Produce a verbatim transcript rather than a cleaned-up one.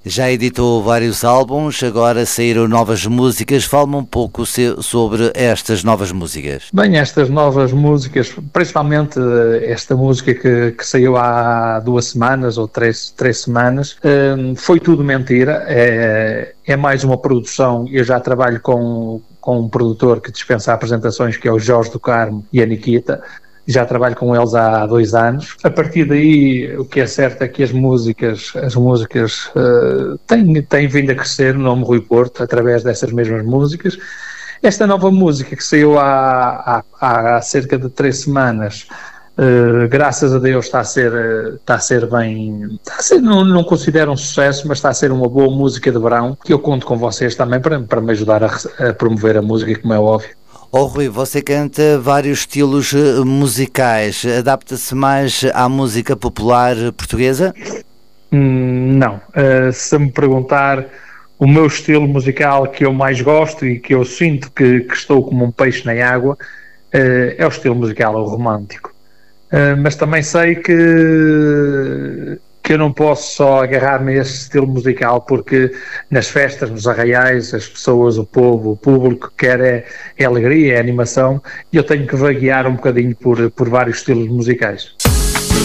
Já editou vários álbuns, agora saíram novas músicas. Fala-me um pouco sobre estas novas músicas. Bem, estas novas músicas, principalmente esta música que, que saiu há duas semanas ou três, três semanas, foi tudo mentira. É, é mais uma produção. Eu já trabalho com, com um produtor que dispensa apresentações, que é o Jorge do Carmo e a Nikita. Já trabalho com eles há dois anos. A partir daí, o que é certo é que as músicas, as músicas uh, têm, têm vindo a crescer no nome Rui Porto, através dessas mesmas músicas. Esta nova música que saiu há, há, há cerca de três semanas, uh, graças a Deus está a ser, está a ser bem, está a ser, não, não considero um sucesso, mas está a ser uma boa música de verão, que eu conto com vocês também para, para me ajudar a, a promover a música, como é óbvio. Oh, Rui, você canta vários estilos musicais, adapta-se mais à música popular portuguesa? Hum, não, uh, se me perguntar o meu estilo musical que eu mais gosto e que eu sinto que, que estou como um peixe na água, uh, é o estilo musical, o romântico. Uh, mas também sei que, que eu não posso só agarrar-me a esse estilo musical, porque nas festas, nos arraiais, as pessoas, o povo, o público quer é, é alegria, é animação, e eu tenho que vaguear um bocadinho por, por vários estilos musicais.